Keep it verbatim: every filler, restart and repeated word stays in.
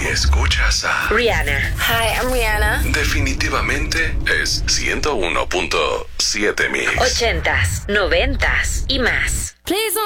Si escuchas a Rihanna. Hi, I'm Rihanna. definitivamente es ciento uno punto siete Mix. Ochentas, noventas y más. Please